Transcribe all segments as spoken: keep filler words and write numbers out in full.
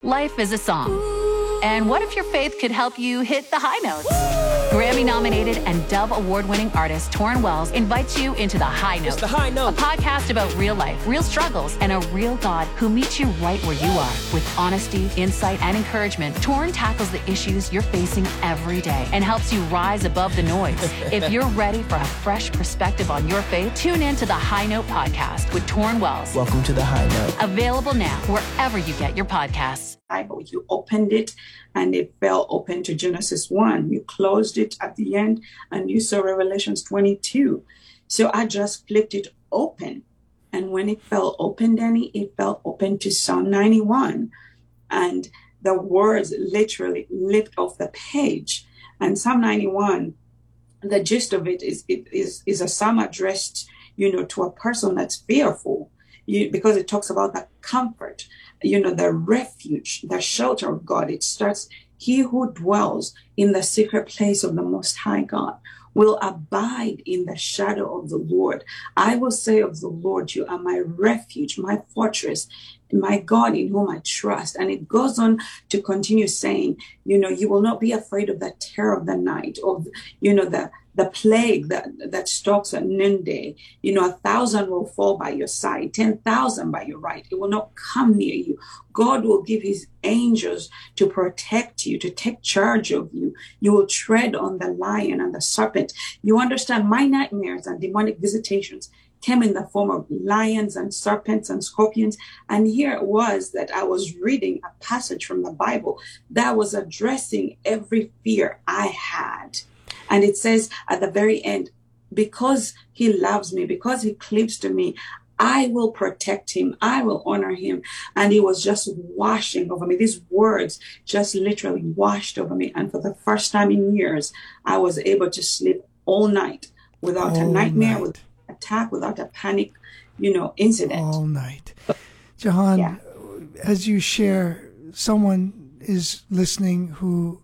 Life is a song. And what if your faith could help you hit the high notes? Grammy-nominated and Dove Award-winning artist Torrin Wells invites you into The High Note. It's The High Note. A podcast about real life, real struggles, and a real God who meets you right where you are. With honesty, insight, and encouragement, Torrin tackles the issues you're facing every day and helps you rise above the noise. If you're ready for a fresh perspective on your faith, tune in to The High Note podcast with Torrin Wells. Welcome to The High Note. Available now wherever you get your podcasts. Bible. You opened it and it fell open to Genesis one. You closed it at the end and you saw Revelations twenty-two. So I just flipped it open. And when it fell open, Danny, it fell open to Psalm ninety-one. And the words literally leaped off the page. And Psalm ninety-one, the gist of it is it is, is a psalm addressed, you know, to a person that's fearful, you, because it talks about the comfort, you know, the refuge, the shelter of God. It starts, he who dwells in the secret place of the Most High God will abide in the shadow of the Lord. I will say of the Lord, you are my refuge, my fortress, my God in whom I trust. And it goes on to continue saying, you know, you will not be afraid of the terror of the night, of, you know, the the plague that, that stalks at noonday. You know, a thousand will fall by your side, ten thousand by your right. It will not come near you. God will give his angels to protect you, to take charge of you. You will tread on the lion and the serpent. You understand, my nightmares and demonic visitations came in the form of lions and serpents and scorpions. And here it was that I was reading a passage from the Bible that was addressing every fear I had. And it says at the very end, because he loves me, because he cleaves to me, I will protect him. I will honor him. And he was just washing over me. These words just literally washed over me. And for the first time in years, I was able to sleep all night without all a nightmare, night. without an attack, without a panic, you know, incident. All night. Jahan, yeah. As you share, someone is listening who,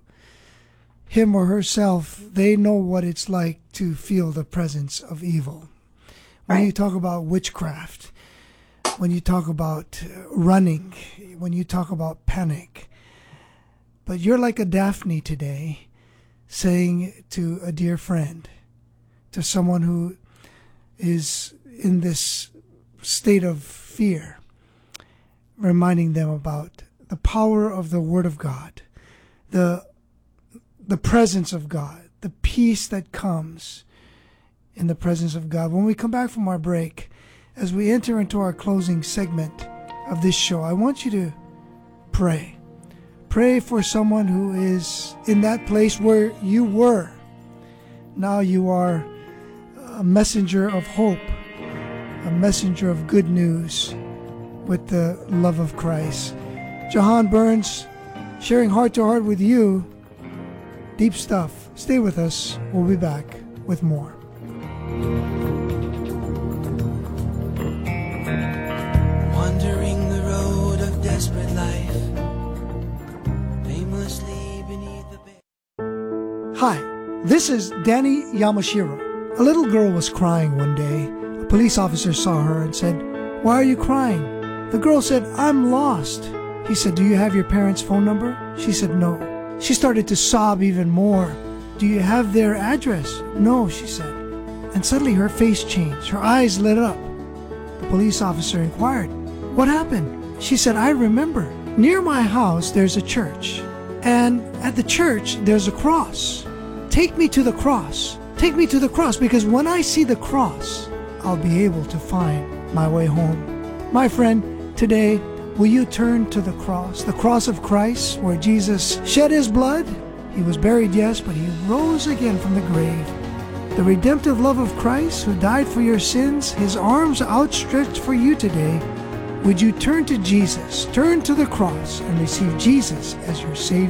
him or herself, they know what it's like to feel the presence of evil. When right. you talk about witchcraft, when you talk about running, when you talk about panic, but you're like a Daphne today, saying to a dear friend, to someone who is in this state of fear, reminding them about the power of the Word of God, the the presence of God, the peace that comes in the presence of God. When we come back from our break, as we enter into our closing segment of this show, I want you to pray. Pray for someone who is in that place where you were. Now you are a messenger of hope, a messenger of good news with the love of Christ. Jahan Burns, sharing heart to heart with you. Deep stuff. Stay with us. We'll be back with more. Wandering the road of desperate life, aimlessly beneath the bed. Hi, this is Danny Yamashiro. A little girl was crying one day. A police officer saw her and said, "Why are you crying?" The girl said, "I'm lost." He said, "Do you have your parents' phone number?" She said, "No." She started to sob even more. "Do you have their address?" "No," she said. And suddenly her face changed. Her eyes lit up. The police officer inquired, "What happened?" She said, "I remember. Near my house there's a church. And at the church there's a cross. Take me to the cross. Take me to the cross, because when I see the cross, I'll be able to find my way home." My friend, today, will you turn to the cross, the cross of Christ, where Jesus shed his blood? He was buried, yes, but he rose again from the grave. The redemptive love of Christ, who died for your sins, his arms outstretched for you today. Would you turn to Jesus, turn to the cross, and receive Jesus as your Savior?